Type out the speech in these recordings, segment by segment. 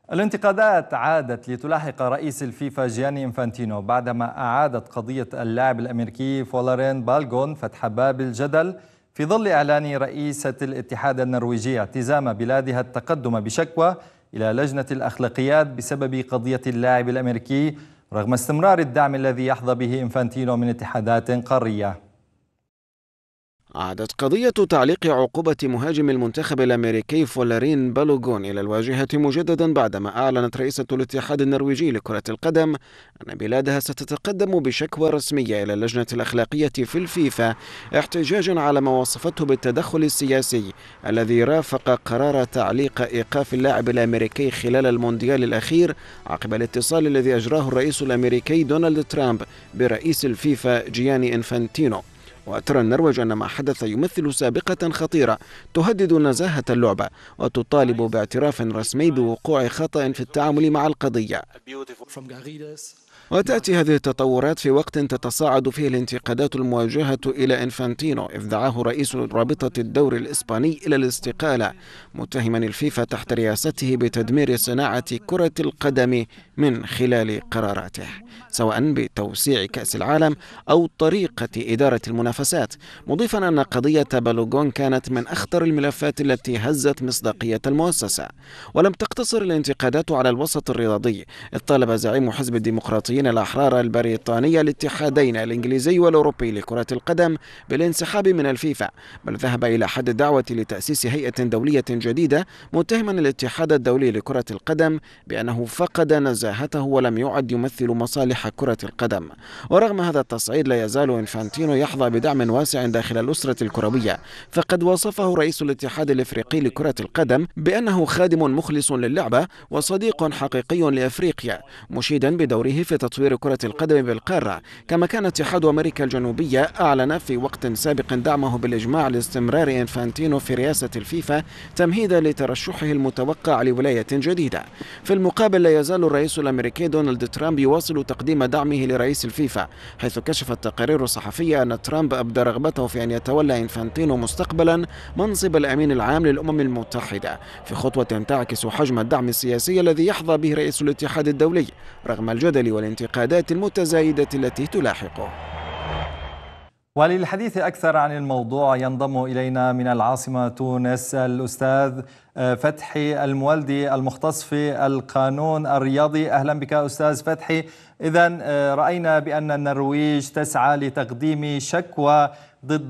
الانتقادات عادت لتلاحق رئيس الفيفا جياني إنفانتينو بعدما أعادت قضية اللاعب الأمريكي فولارين بالغون فتح باب الجدل في ظل إعلان رئيسة الاتحاد النرويجي اعتزام بلادها التقدم بشكوى إلى لجنة الأخلاقيات بسبب قضية اللاعب الأمريكي رغم استمرار الدعم الذي يحظى به إنفانتينو من اتحادات قارية. عادت قضية تعليق عقوبة مهاجم المنتخب الأمريكي فولارين بالوغون إلى الواجهة مجددا بعدما أعلنت رئيسة الاتحاد النرويجي لكرة القدم أن بلادها ستتقدم بشكوى رسمية إلى اللجنة الأخلاقية في الفيفا احتجاجا على ما وصفته بالتدخل السياسي الذي رافق قرار تعليق إيقاف اللاعب الأمريكي خلال المونديال الأخير عقب الاتصال الذي أجراه الرئيس الأمريكي دونالد ترامب برئيس الفيفا جياني إنفانتينو. وترى النرويج أن ما حدث يمثل سابقة خطيرة تهدد نزاهة اللعبة وتطالب باعتراف رسمي بوقوع خطأ في التعامل مع القضية. وتأتي هذه التطورات في وقت تتصاعد فيه الانتقادات الموجهة إلى إنفانتينو إذ دعاه رئيس رابطة الدوري الإسباني إلى الاستقالة متهما الفيفا تحت رئاسته بتدمير صناعة كرة القدم من خلال قراراته سواء بتوسيع كأس العالم أو طريقة إدارة المنافسات، مضيفا أن قضية بالوغون كانت من أخطر الملفات التي هزت مصداقية المؤسسة. ولم تقتصر الانتقادات على الوسط الرياضي إذ طالب زعيم حزب الديمقراطيين الأحرار البريطاني الاتحادين الإنجليزي والأوروبي لكرة القدم بالانسحاب من الفيفا، بل ذهب إلى حد الدعوة لتأسيس هيئة دولية جديدة متهما الاتحاد الدولي لكرة القدم بأنه فقد نزاهته ولم يعد يمثل مصالح كرة القدم. ورغم هذا التصعيد لا يزال إنفانتينو يحظى بدعم واسع داخل الأسرة الكروية، فقد وصفه رئيس الاتحاد الإفريقي لكرة القدم بأنه خادم مخلص للعبة وصديق حقيقي لأفريقيا، مشيدا بدوره في تطوير كرة القدم بالقارة. كما كان اتحاد أمريكا الجنوبية أعلن في وقت سابق دعمه بالإجماع لاستمرار إنفانتينو في رئاسة الفيفا تمهيدا لترشحه المتوقع لولاية جديدة. في المقابل لا يزال الرئيس الأمريكي دونالد ترامب يواصل تقديم دعمه لرئيس الفيفا، حيث كشفت تقارير الصحفية أن ترامب أبدى رغبته في أن يتولى إنفانتينو مستقبلا منصب الأمين العام للأمم المتحدة في خطوة تعكس حجم الدعم السياسي الذي يحظى به رئيس الاتحاد الدولي رغم الجدل والانتقادات المتزايدة التي تلاحقه. وللحديث أكثر عن الموضوع ينضم إلينا من العاصمة تونس الأستاذ فتحي المولدي المختص في القانون الرياضي. أهلا بك أستاذ فتحي. إذن رأينا بأن النرويج تسعى لتقديم شكوى ضد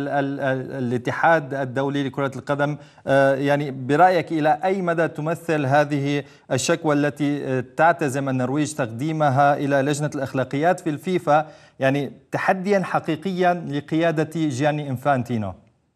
الاتحاد الدولي لكرة القدم، يعني برأيك إلى أي مدى تمثل هذه الشكوى التي تعتزم النرويج تقديمها إلى لجنة الأخلاقيات في الفيفا يعني تحديا حقيقيا لقيادة جياني إنفانتينو؟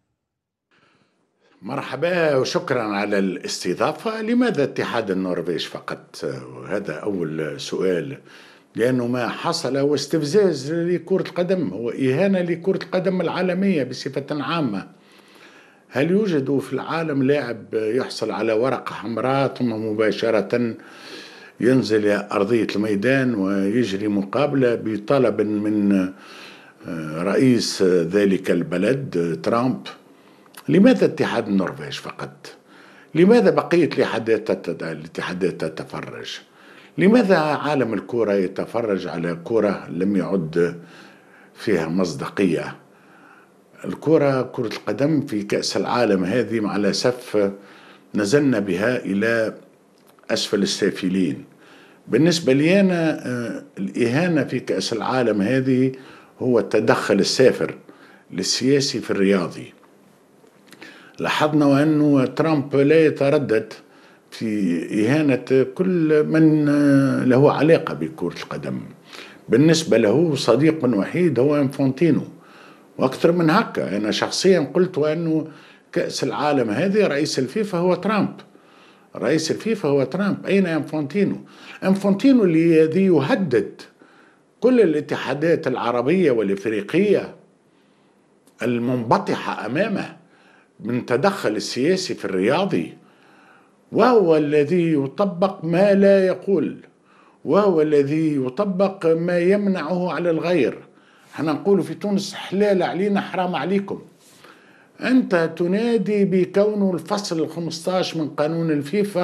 مرحبا وشكرا على الاستضافة. لماذا اتحاد النرويج فقط؟ هذا أول سؤال، لأنه ما حصل هو استفزاز لكرة القدم، هو إهانة لكرة القدم العالمية بصفة عامة. هل يوجد في العالم لاعب يحصل على ورقة حمراء ثم مباشرة ينزل أرضية الميدان ويجري مقابلة بطلب من رئيس ذلك البلد ترامب؟ لماذا اتحاد النرويج فقط؟ لماذا بقية الاتحادات تتفرج؟ لماذا عالم الكرة يتفرج على كرة لم يعد فيها مصداقية؟ كرة القدم في كأس العالم هذه مع الأسف نزلنا بها إلى أسفل السافلين. بالنسبة لي أنا الإهانة في كأس العالم هذه هو التدخل السافر للسياسي في الرياضي. لاحظنا أنه ترامب لا يتردد في إهانة كل من له علاقة بكرة القدم. بالنسبة له صديق وحيد هو إنفانتينو، وأكثر من هكا. أنا شخصيا قلت أنه كأس العالم هذه رئيس الفيفا هو ترامب، رئيس الفيفا هو ترامب. أين إنفانتينو؟ إنفانتينو الذي يهدد كل الاتحادات العربية والإفريقية المنبطحة أمامه من تدخل السياسي في الرياضي، وهو الذي يطبق ما لا يقول، وهو الذي يطبق ما يمنعه على الغير. احنا نقول في تونس حلال علينا حرام عليكم. أنت تنادي بكون الفصل 15 من قانون الفيفا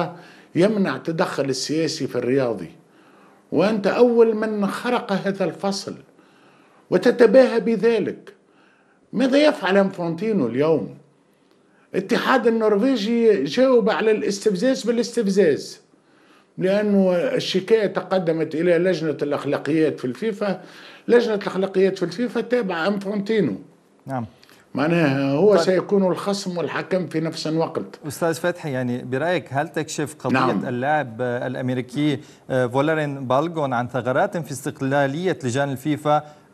يمنع تدخل السياسي في الرياضي، وأنت أول من خرق هذا الفصل وتتباهى بذلك. ماذا يفعل انفانتينو اليوم؟ الاتحاد النرويجي جاوب على الاستفزاز بالاستفزاز، لأنه الشكاية تقدمت إلى لجنة الأخلاقيات في الفيفا. لجنة الأخلاقيات في الفيفا تابعة انفانتينو. نعم. معناها هو سيكون الخصم والحكم في نفس الوقت. أستاذ فتحي، يعني برأيك هل تكشف قضية نعم. اللاعب الأمريكي فولرين بالغون عن ثغرات في استقلالية لجان الفيفا